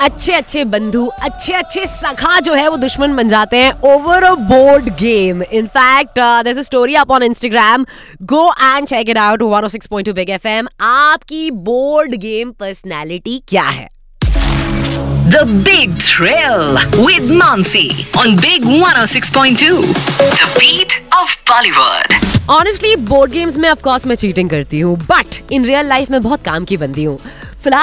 अच्छे अच्छे बंधु, अच्छे अच्छे सखा जो है वो दुश्मन बन जाते हैं over a board game. In fact there is a story up on Instagram. Go and check it out. 106.2 big FM. आपकी बोर्ड गेम पर्सनालिटी क्या है? The Big Thrill with Mansi on Big 106.2. The beat of Bollywood. Honestly board games में of course मैं cheating करती हूँ, but in real life में बहुत काम की बंदी हूँ.